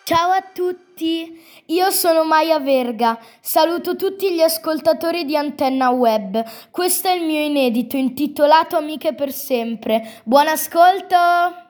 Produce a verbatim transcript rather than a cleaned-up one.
Ciao a tutti, io sono Maya Verga, saluto tutti gli ascoltatori di Antenna Web. Questo è il mio inedito intitolato Amiche per sempre. Buon ascolto!